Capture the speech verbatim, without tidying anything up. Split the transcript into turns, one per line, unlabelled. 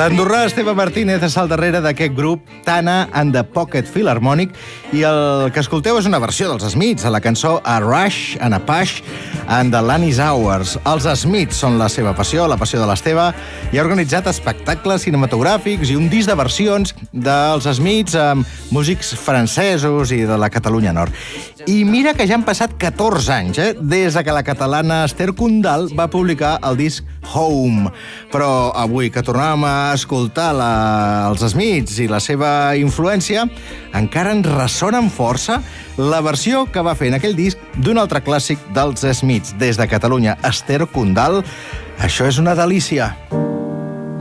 L'andorrà Esteve Martínez és al darrere d'aquest grup Tana and the Pocket Philharmonic i el que escolteu és una versió dels Smiths a la cançó A Rush and a Push and the Lannis Hours. Els Smiths són la seva passió, la passió de l'Esteve, i ha organitzat espectacles cinematogràfics i un disc de versions dels Smiths amb músics francesos i de la Catalunya Nord. I mira que ja han passat catorze anys, eh? Des que la catalana Esther Condal va publicar el disc Home. Però avui que tornàvem a escoltar la, els Smiths i la seva influència, encara ens ressona amb força la versió que va fer en aquell disc d'un altre clàssic dels Smiths. Des de Catalunya, Esther Condal, això és una delícia.